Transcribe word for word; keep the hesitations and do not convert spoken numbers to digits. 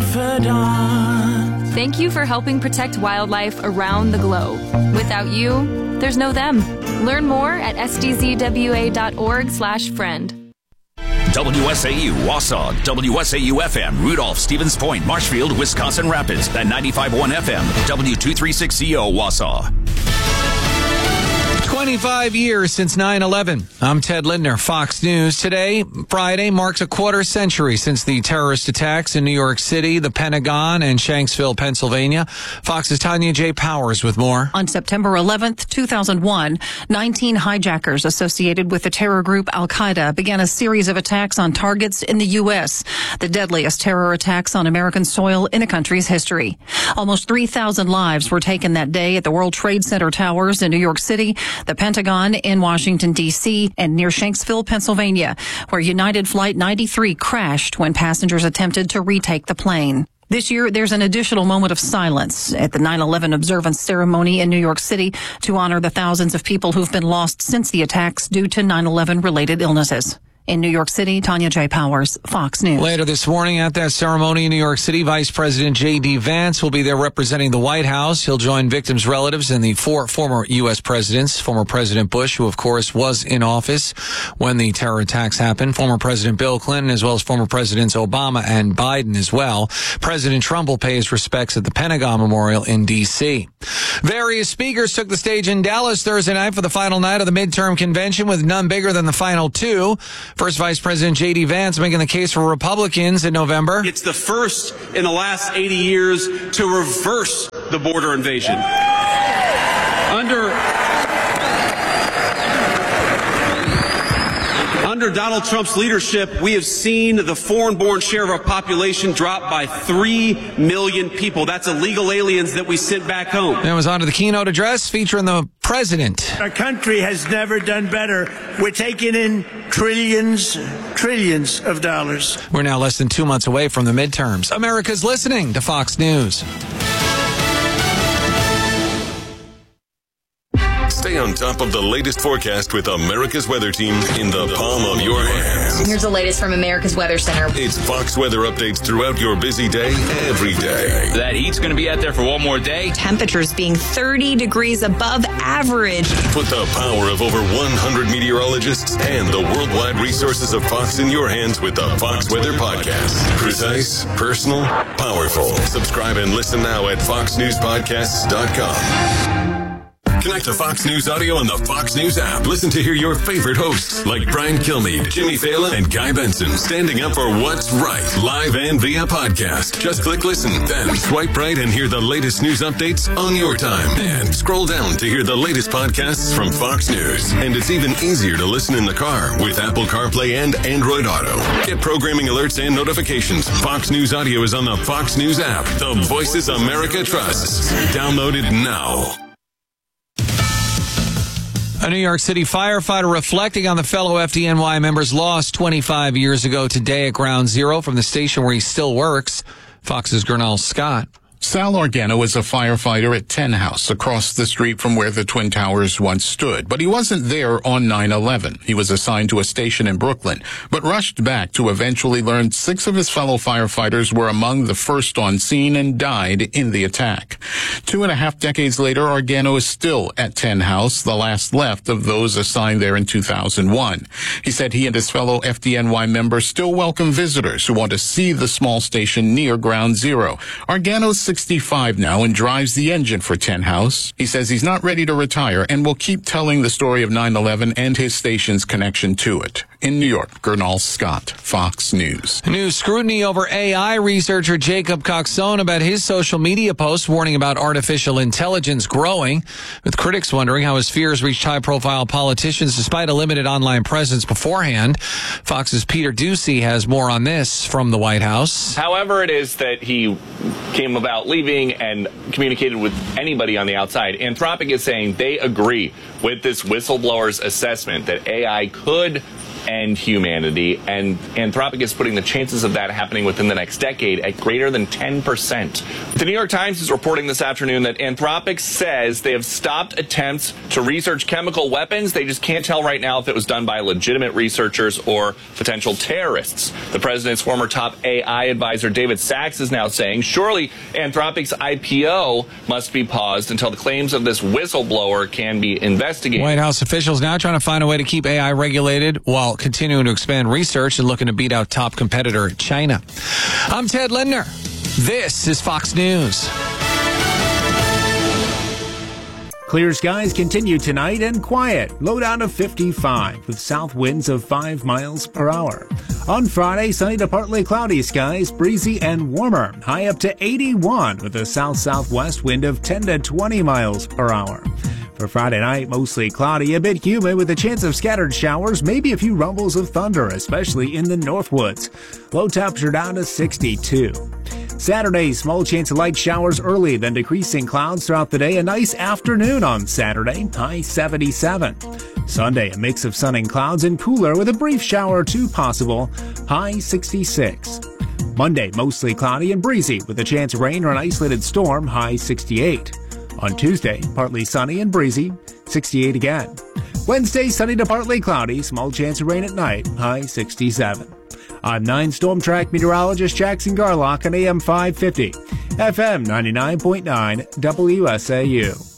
confidant. Thank you for helping protect wildlife around the globe. Without you, there's no them. Learn more at s d z w a dot org slash friend. W S A U, Wausau, W S A U F M, Rudolph, Stevens Point, Marshfield, Wisconsin Rapids, and ninety-five point one F M, W two thirty-six C O, Wausau. twenty-five years since nine eleven. I'm Ted Lindner, Fox News. Today, Friday, marks a quarter century since the terrorist attacks in New York City, the Pentagon, and Shanksville, Pennsylvania. Fox's Tanya J. Powers with more. On September eleventh, two thousand one, nineteen hijackers associated with the terror group Al-Qaeda began a series of attacks on targets in the U S, the deadliest terror attacks on American soil in the country's history. Almost three thousand lives were taken that day at the World Trade Center towers in New York City, the Pentagon in Washington, D C, and near Shanksville, Pennsylvania, where United Flight ninety-three crashed when passengers attempted to retake the plane. This year, there's an additional moment of silence at the nine eleven observance ceremony in New York City to honor the thousands of people who've been lost since the attacks due to nine eleven related illnesses. In New York City, Tanya J. Powers, Fox News. Later this morning at that ceremony in New York City, Vice President J D. Vance will be there representing the White House. He'll join victims' relatives and the four former U S presidents. Former President Bush, who of course was in office when the terror attacks happened. Former President Bill Clinton, as well as former Presidents Obama and Biden as well. President Trump will pay his respects at the Pentagon Memorial in D C. Various speakers took the stage in Dallas Thursday night for the final night of the midterm convention, with none bigger than the final two. First, Vice President J D. Vance making the case for Republicans in November. It's the first in the last eighty years to reverse the border invasion. Under Under Donald Trump's leadership, we have seen the foreign-born share of our population drop by three million people. That's illegal aliens that we sent back home. And it was on to the keynote address featuring the president. Our country has never done better. We're taking in trillions, trillions of dollars. We're now less than two months away from the midterms. America's listening to Fox News. Stay on top of the latest forecast with America's Weather Team in the palm of your hands. Here's the latest from America's Weather Center. It's Fox weather updates throughout your busy day, every day. That heat's going to be out there for one more day. Temperatures being thirty degrees above average. Put the power of over one hundred meteorologists and the worldwide resources of Fox in your hands with the Fox Weather Podcast. Precise, personal, powerful. Subscribe and listen now at fox news podcasts dot com. Connect to Fox News Audio on the Fox News app. Listen to hear your favorite hosts like Brian Kilmeade, Jimmy Fallon, and Guy Benson standing up for what's right, live and via podcast. Just click listen, then swipe right and hear the latest news updates on your time. And scroll down to hear the latest podcasts from Fox News. And it's even easier to listen in the car with Apple CarPlay and Android Auto. Get programming alerts and notifications. Fox News Audio is on the Fox News app. The voices America trusts. Download it now. A New York City firefighter reflecting on the fellow F D N Y members lost twenty-five years ago today at Ground Zero from the station where he still works. Fox's Gernal Scott. Sal Organo was a firefighter at Ten House, across the street from where the Twin Towers once stood. But he wasn't there on nine eleven. He was assigned to a station in Brooklyn, but rushed back to eventually learn six of his fellow firefighters were among the first on scene and died in the attack. Two and a half decades later, Organo is still at Ten House, the last left of those assigned there in two thousand one. He said he and his fellow F D N Y members still welcome visitors who want to see the small station near Ground Zero. Organo's sixty-five now and drives the engine for Ten House. He says he's not ready to retire and will keep telling the story of nine eleven and his station's connection to it. In New York, Gernal Scott, Fox News. New scrutiny over A I. Researcher Jacob Coxone about his social media posts warning about artificial intelligence growing, with critics wondering how his fears reached high-profile politicians despite a limited online presence beforehand. Fox's Peter Ducey has more on this from the White House. However it is that he came about leaving and communicated with anybody on the outside, Anthropic is saying they agree with this whistleblower's assessment that A I could end humanity, and Anthropic is putting the chances of that happening within the next decade at greater than ten percent. The New York Times is reporting this afternoon that Anthropic says they have stopped attempts to research chemical weapons. They just can't tell right now if it was done by legitimate researchers or potential terrorists. The president's former top A I advisor, David Sachs, is now saying surely Anthropic's I P O must be paused until the claims of this whistleblower can be investigated. White House officials now trying to find a way to keep A I regulated while continuing to expand research and looking to beat out top competitor China. I'm Ted Lindner. This is Fox News. Clear skies continue tonight and quiet. Low down to fifty-five with south winds of five miles per hour. On Friday, sunny to partly cloudy skies, breezy and warmer. High up to eighty-one with a south-southwest wind of ten to twenty miles per hour. For Friday night, mostly cloudy, a bit humid with a chance of scattered showers, maybe a few rumbles of thunder, especially in the Northwoods. Low temperature down to sixty-two. Saturday, small chance of light showers early, then decreasing clouds throughout the day. A nice afternoon on Saturday, high seventy-seven. Sunday, a mix of sun and clouds and cooler with a brief shower or two possible, high sixty-six. Monday, mostly cloudy and breezy with a chance of rain or an isolated storm, high sixty-eight. On Tuesday, partly sunny and breezy, sixty-eight again. Wednesday, sunny to partly cloudy, small chance of rain at night, high sixty-seven. I'm nine Storm Track meteorologist Jackson Garlock on A M five fifty, F M ninety-nine point nine W S A U.